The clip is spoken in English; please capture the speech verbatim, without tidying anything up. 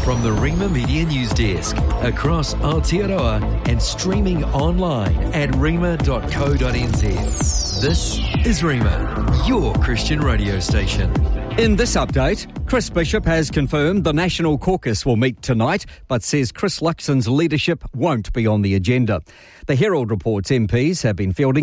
from the Rima Media News Desk, across Aotearoa and streaming online at rima dot co dot n z. This is Rima, your Christian radio station. In this update, Chris Bishop has confirmed the National Caucus will meet tonight, but says Chris Luxon's leadership won't be on the agenda. The Herald reports M Ps have been fielding